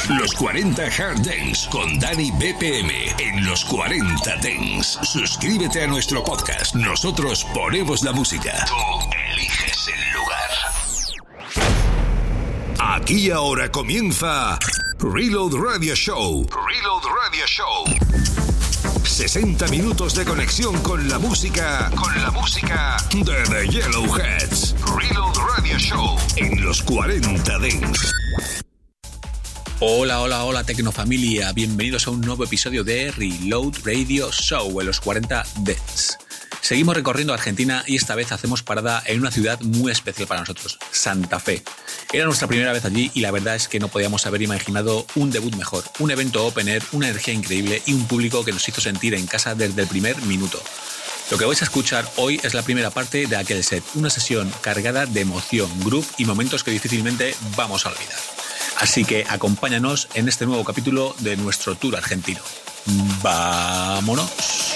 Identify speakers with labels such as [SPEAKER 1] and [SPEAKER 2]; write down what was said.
[SPEAKER 1] Los 40 Hard Dance con Dani BPM en Los 40 Dance. Suscríbete a nuestro podcast. Nosotros ponemos la música. Tú eliges el lugar. Aquí y ahora comienza Reload Radio Show. Reload Radio Show. 60 minutos de conexión con la música de The Yellowheads. Reload Radio Show en Los 40 Dance.
[SPEAKER 2] Hola Tecnofamilia, bienvenidos a un nuevo episodio de Reload Radio Show en Los 40 Dance. Seguimos recorriendo Argentina y esta vez hacemos parada en una ciudad muy especial para nosotros, Santa Fe. Era nuestra primera vez allí y la verdad es que no podíamos haber imaginado un debut mejor, un evento open air, una energía increíble y un público que nos hizo sentir en casa desde el primer minuto. Lo que vais a escuchar hoy es la primera parte de aquel set, una sesión cargada de emoción, groove y momentos que difícilmente vamos a olvidar. Así que acompáñanos en este nuevo capítulo de nuestro tour argentino. ¡Vámonos!